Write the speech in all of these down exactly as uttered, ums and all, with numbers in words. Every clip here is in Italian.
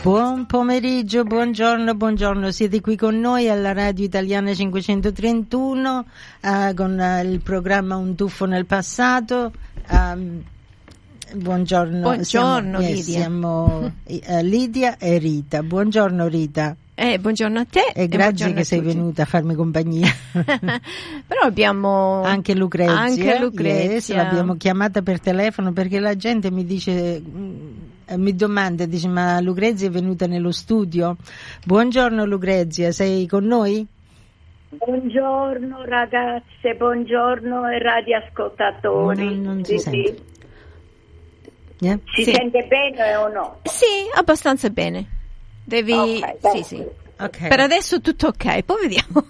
Buon pomeriggio, buongiorno, buongiorno. Siete qui con noi alla Radio Italiana cinquecentotrentuno eh, con eh, il programma Un tuffo nel passato. Um, buongiorno, buongiorno siamo, Lidia. Yes, siamo eh, Lidia e Rita. Buongiorno Rita. Eh, buongiorno a te e, e grazie che sei tutti. venuta a farmi compagnia. Però abbiamo anche Lucrezia, anche Lucrezia. Yes, l'abbiamo chiamata per telefono perché la gente mi dice, mi domanda, dice: ma Lucrezia è venuta nello studio? Buongiorno Lucrezia, sei con noi? Buongiorno ragazze, buongiorno ai radioascoltatori. Non, non si sì, sente. Sì. Yeah? Si sì. sente bene o no? Sì, abbastanza bene. Devi okay, sì, sì. Okay. Per adesso tutto ok, poi vediamo.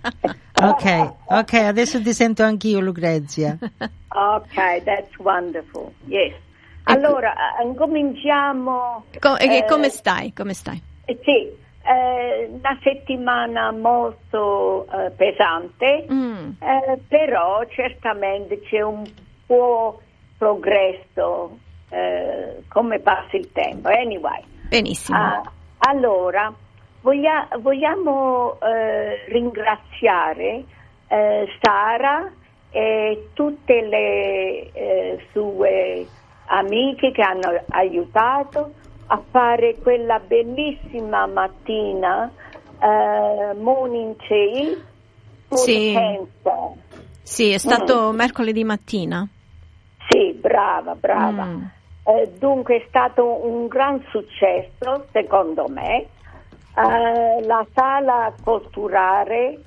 ok, ok, adesso ti sento anch'io Lucrezia. Ok, that's wonderful. Yes. Allora, uh, cominciamo. Com- eh, eh, come stai? Come stai? Eh, sì, eh, una settimana molto eh, pesante, Mm. eh, però certamente c'è un po' progresso eh, come passa il tempo. Anyway. Benissimo. Uh, allora, voglia, vogliamo eh, ringraziare eh, Sara e tutte le eh, sue amiche che hanno aiutato a fare quella bellissima mattina eh, morning tea. Sì. Senza. Sì, è stato Mm. mercoledì mattina. Sì, brava, brava. Mm. Eh, dunque è stato un gran successo, secondo me. Eh, la sala culturale,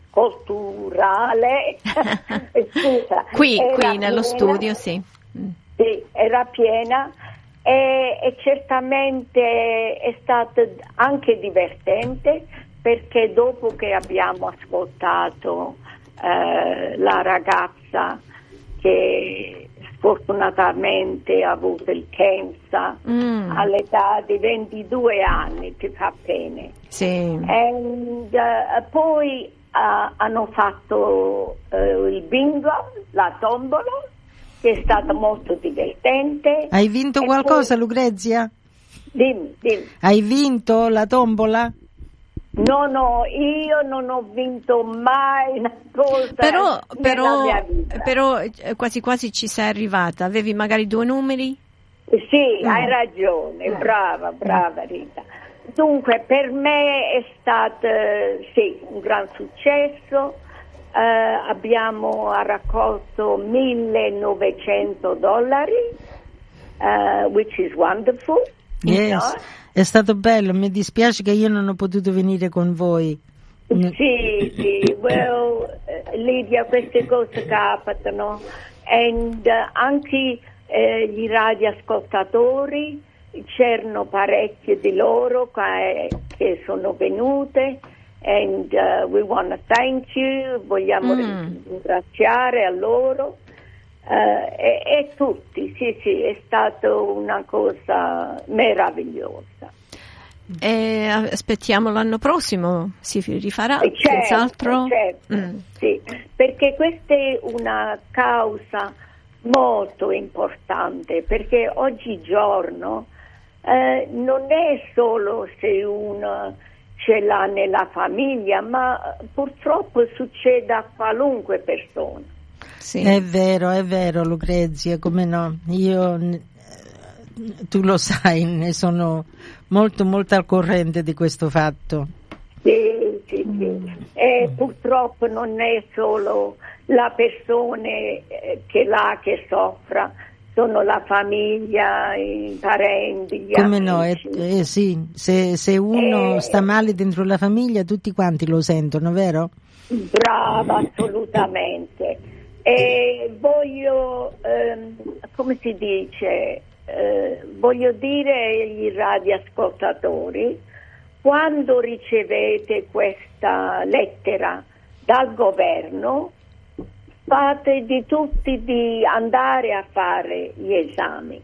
culturale scusa, qui, era qui nello piena, studio, sì. Mm. sì, era piena e, e certamente è stato anche divertente perché dopo che abbiamo ascoltato eh, la ragazza che sfortunatamente ha avuto il cancer Mm. all'età di ventidue anni, ti fa pena. Sì. And, uh, poi uh, hanno fatto uh, il bingo, la tombola, che è stato molto divertente. Hai vinto E qualcosa poi, Lucrezia? dimmi, dimmi. Hai vinto la tombola? No, no, io non ho vinto mai una cosa Però, nella però, mia vita. però eh, quasi quasi ci sei arrivata. Avevi magari due numeri? Sì, Mm. hai ragione, brava, brava Rita. Dunque, per me è stato sì, un gran successo. Eh, abbiamo raccolto millenovecento dollari, uh, which is wonderful. Yes, No? è stato bello. Mi dispiace che io non ho potuto venire con voi. Sì, sì, well, uh, Lidia, queste cose capitano. And uh, anche eh, gli radioascoltatori, c'erano parecchie di loro che, che sono venute, and uh, we want to thank you, vogliamo Mm. ringraziare a loro uh, e, e tutti, sì, sì, è stata una cosa meravigliosa. E aspettiamo l'anno prossimo, si rifarà, Eh, certo, senz'altro. certo, Mm. sì, perché questa è una causa molto importante, perché oggigiorno eh, non è solo se uno ce l'ha nella famiglia, ma purtroppo succede a qualunque persona. Sì. È vero, è vero Lucrezia, come no? Io, eh, tu lo sai, ne sono molto molto al corrente di questo fatto. Sì, sì, sì. E purtroppo non è solo la persona eh, che l'ha che soffra, sono la famiglia, i parenti, gli Come no? Eh, amici. eh, sì, se, se uno Eh, sta male dentro la famiglia tutti quanti lo sentono, vero? Brava, assolutamente. E voglio, ehm, come si dice, eh, voglio dire agli radioascoltatori, quando ricevete questa lettera dal governo, fate di tutti di andare a fare gli esami.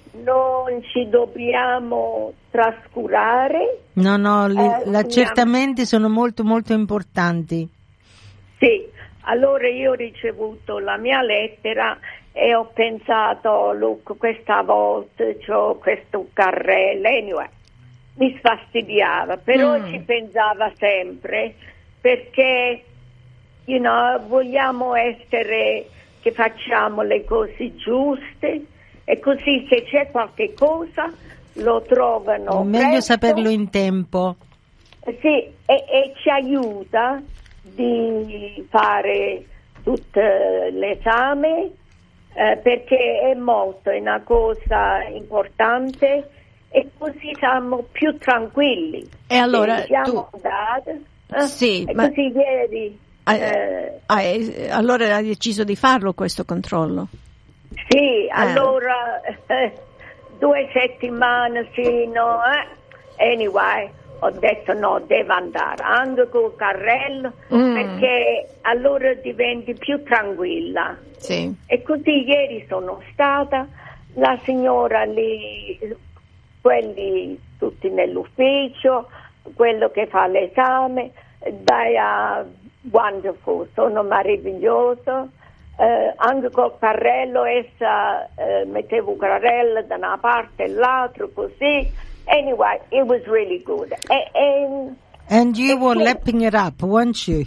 Non ci dobbiamo trascurare. No, no, li, Eh, gli accertamenti sono molto molto importanti. Sì, allora io ho ricevuto la mia lettera e ho pensato, look, questa volta c'ho questo carrello, anyway, mi sfastidiava, però Mm. ci pensava sempre, perché you know, vogliamo essere che facciamo le cose giuste, e così se c'è qualche cosa lo trovano Meglio presto. saperlo in tempo. Sì, e, e ci aiuta di fare tutto l'esame, eh, perché è molto, è una cosa importante, e così siamo più tranquilli. E allora E siamo tu- andate, eh, Sì, e ma- così ieri Ah, eh, ah, eh, allora hai deciso di farlo questo controllo? sì, allora eh, due settimane sì, no, eh. Anyway, ho detto no, devo andare anche col carrello, Mm. perché allora diventi più tranquilla. Sì. E così ieri sono stata, la signora lì, quelli tutti nell'ufficio, quello che fa l'esame, dai a wonderful, sono meraviglioso, eh, anche col carrello, essa eh, mettevo il carrello da una parte e l'altra, così. Anyway, it was really good. E, e, And you were lapping it up, weren't you?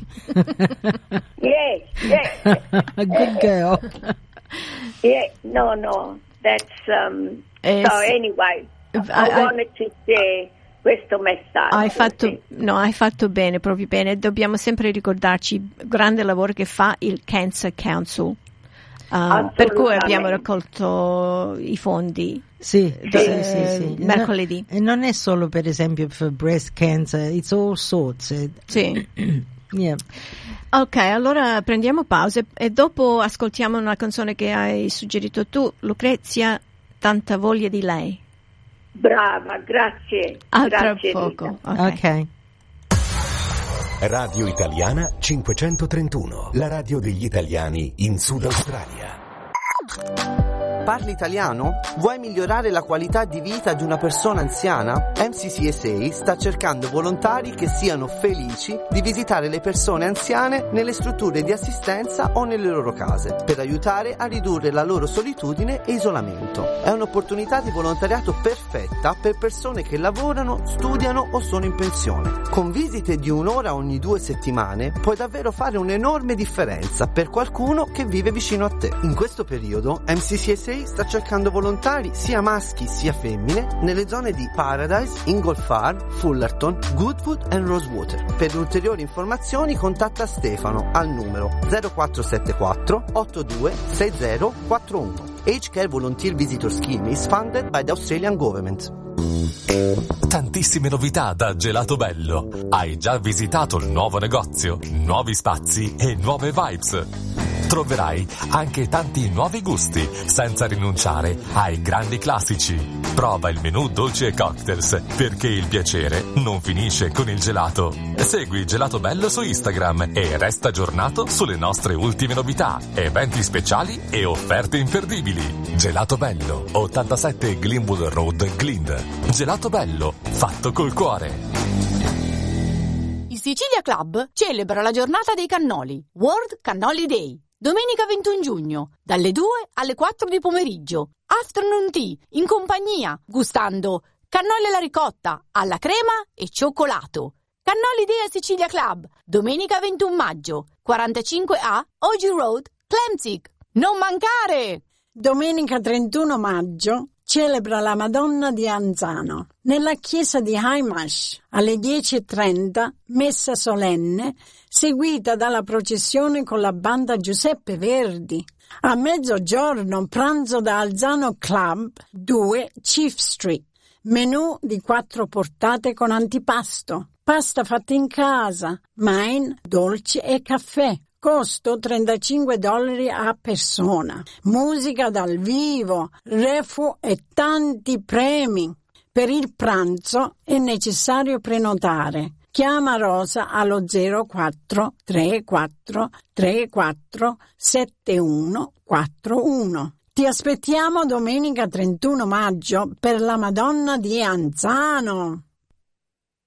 yes, yes. Good girl. Yeah, no, no, that's, um, Eh, so sì. anyway, I, I- I- wanted to say questo messaggio. Hai fatto, sì. no, hai fatto bene, proprio bene. Dobbiamo sempre ricordarci il grande lavoro che fa il Cancer Council, uh, per cui abbiamo raccolto i fondi. Sì, Eh, sì, sì, sì. mercoledì. No, e non è solo per esempio per breast cancer, it's all sorts. eh. Sì. Yeah. Ok, allora prendiamo pause e dopo ascoltiamo una canzone che hai suggerito tu, Lucrezia, Tanta voglia di lei. Brava, grazie. A tra grazie, poco. Rita. Ok. Ok. Radio Italiana cinquecentotrentuno, la radio degli italiani in Sud Australia. Parli italiano? Vuoi migliorare la qualità di vita di una persona anziana? M C C S A sta cercando volontari che siano felici di visitare le persone anziane nelle strutture di assistenza o nelle loro case, per aiutare a ridurre la loro solitudine e isolamento. È un'opportunità di volontariato perfetta per persone che lavorano, studiano o sono in pensione. Con visite di un'ora ogni due settimane puoi davvero fare un'enorme differenza per qualcuno che vive vicino a te. In questo periodo M C C S A sta cercando volontari sia maschi sia femmine nelle zone di Paradise, Ingolfar, Fullerton, Goodwood e Rosewater. Per ulteriori informazioni contatta Stefano al numero zero quattro sette quattro otto due sei zero quattro uno. Age Care Volunteer Visitor Scheme is funded by the Australian Government. Tantissime novità da Gelato Bello. Hai già visitato il nuovo negozio, nuovi spazi e nuove vibes. Troverai anche tanti nuovi gusti, senza rinunciare ai grandi classici. Prova il menù dolci e cocktails, perché il piacere non finisce con il gelato. Segui Gelato Bello su Instagram e resta aggiornato sulle nostre ultime novità, eventi speciali e offerte imperdibili. Gelato Bello, ottantasette Glenwood Road, Glynde. Gelato Bello, fatto col cuore. Il Sicilia Club celebra la giornata dei cannoli, World Cannoli Day, domenica ventuno giugno, dalle due alle quattro di pomeriggio, afternoon tea, in compagnia, gustando cannoli alla ricotta, alla crema e cioccolato. Cannoli Day al Sicilia Club, domenica ventuno maggio, quarantacinque A O G Road, Clemzig. Non mancare! Domenica trentuno maggio celebra la Madonna di Anzano nella chiesa di Haimash alle dieci e trenta, messa solenne seguita dalla processione con la banda Giuseppe Verdi. A mezzogiorno pranzo da Alzano Club due Chief Street, menù di quattro portate con antipasto, pasta fatta in casa, wine, dolci e caffè. Costo trentacinque dollari a persona. Musica dal vivo, refu e tanti premi. Per il pranzo è necessario prenotare. Chiama Rosa allo zero quattro tre quattro tre quattro sette uno quattro uno. Ti aspettiamo domenica trentuno maggio per la Madonna di Anzano.